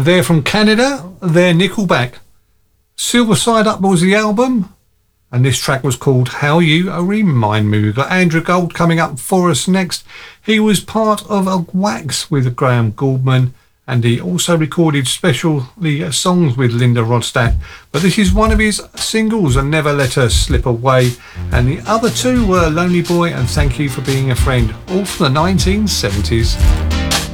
They're from Canada. They're Nickelback. Silver Side Up was the album, and this track was called How You Remind Me. We've got Andrew Gold coming up for us next. He was part of a Wax with Graham Gouldman, and he also recorded specially songs with Linda Ronstadt. But this is one of his singles, and Never Let Her Slip Away. And the other two were Lonely Boy and Thank You for Being a Friend, all from the 1970s.